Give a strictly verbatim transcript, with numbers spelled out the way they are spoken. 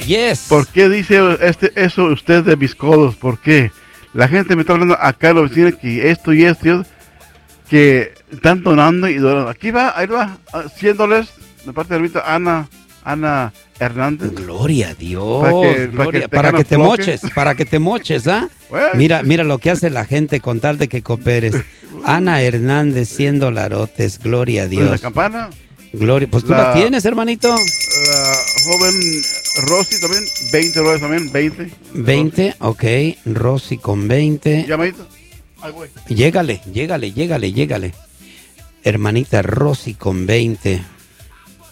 Yes. ¿Por qué dice este, eso usted de mis codos? ¿Por qué? La gente me está hablando acá en la oficina que esto y esto y esto, que están donando y donando. Aquí va, ahí va, cien dólares de parte de la hermanita Ana, Ana Hernández. Gloria a Dios, Para que, gloria, para que te, para que te floje. moches, para que te moches, ¿ah? Bueno. Mira, mira lo que hace la gente con tal de que cooperes. Ana Hernández, cien dolarotes, gloria a Dios. La campana. Gloria, pues tú La- la tienes, hermanito. La joven Rosy también, veinte dólares también, veinte. veinte, ok, Rosy con veinte. Llamadito. Ay, güey. Llégale, llégale, llégale, llégale. Hermanita Rosy con veinte.